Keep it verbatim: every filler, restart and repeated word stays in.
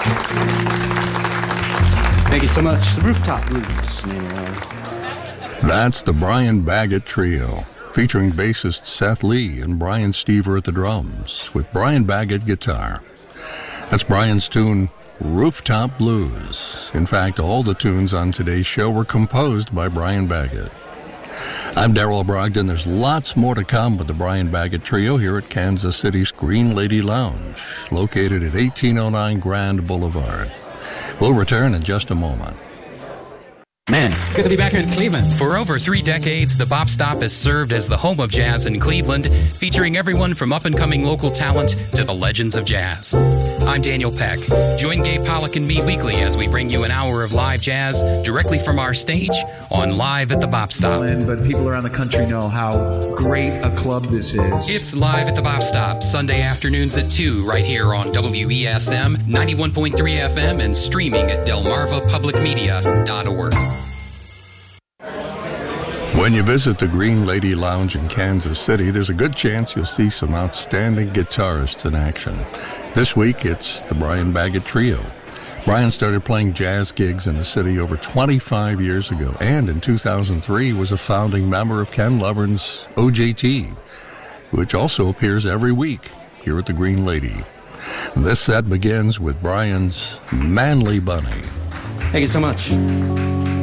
Thank you so much. The Rooftop Blues. Anyway. That's the Brian Baggett Trio, featuring bassist Seth Lee and Brian Stever at the drums, with Brian Baggett guitar. That's Brian's tune, Rooftop Blues. In fact, all the tunes on today's show were composed by Brian Baggett. I'm Darrell Brogdon. There's lots more to come with the Brian Baggett Trio here at Kansas City's Green Lady Lounge, located at eighteen oh nine Grand Boulevard. We'll return in just a moment. Man, it's good to be back here in Cleveland. For over three decades, the Bop Stop has served as the home of jazz in Cleveland, featuring everyone from up-and-coming local talent to the legends of jazz. I'm Daniel Peck. Join Gabe Pollock and me weekly as we bring you an hour of live jazz directly from our stage on Live at the Bop Stop. But people around the country know how great a club this is. It's Live at the Bop Stop, Sunday afternoons at two, right here on W E S M ninety-one point three F M and streaming at delmarva public media dot org. When you visit the Green Lady Lounge in Kansas City, there's a good chance you'll see some outstanding guitarists in action. This week, it's the Brian Baggett Trio. Brian started playing jazz gigs in the city over twenty-five years ago, and in two thousand three was a founding member of Ken Lovern's O J T, which also appears every week here at the Green Lady. This set begins with Brian's Manly Bunny. Thank you so much.